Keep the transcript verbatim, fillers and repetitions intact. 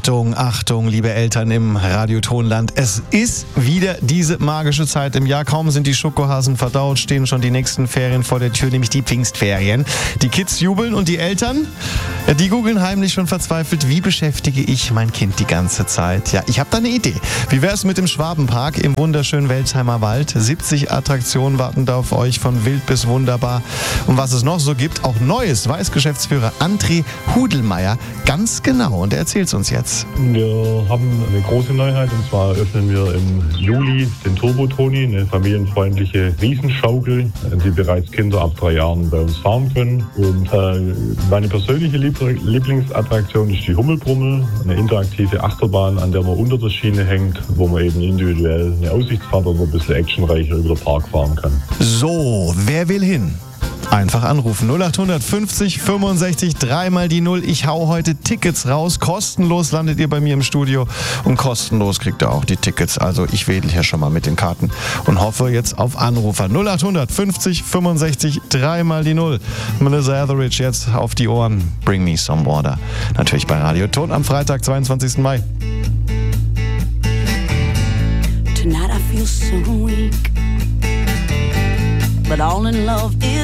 Achtung, Achtung, liebe Eltern im Radiotonland. Es ist wieder diese magische Zeit im Jahr. Kaum sind die Schokohasen verdaut, stehen schon die nächsten Ferien vor der Tür, nämlich die Pfingstferien. Die Kids jubeln und die Eltern, die googeln heimlich schon verzweifelt, wie beschäftige ich mein Kind die ganze Zeit? Ja, ich habe da eine Idee. Wie wäre es mit dem Schwabenpark im wunderschönen Welsheimer Wald? siebzig Attraktionen warten da auf euch, von wild bis wunderbar. Und was es noch so gibt, auch Neues, weiß Geschäftsführer André Hudelmeier ganz genau. Und er erzählt es uns jetzt. Wir haben eine große Neuheit, und zwar öffnen wir im Juli den Turbo-Toni, eine familienfreundliche Riesenschaukel, die bereits Kinder ab drei Jahren bei uns fahren können. Und äh, meine persönliche Lieblingsattraktion ist die Hummelbrummel, eine interaktive Achterbahn, an der man unter der Schiene hängt, wo man eben individuell eine Aussichtsfahrt oder ein bisschen actionreicher über den Park fahren kann. So, wer will hin? Einfach anrufen. null acht fünfzig fünfundsechzig, dreimal die Null. Ich hau heute Tickets raus. Kostenlos landet ihr bei mir im Studio und kostenlos kriegt ihr auch die Tickets. Also ich wedel hier schon mal mit den Karten und hoffe jetzt auf Anrufer. null acht fünfzig fünfundsechzig, dreimal die Null. Melissa Etheridge jetzt auf die Ohren. Bring me some water. Natürlich bei Radio Ton am Freitag, zweiundzwanzigsten Mai. Tonight I feel so weak, but all in love is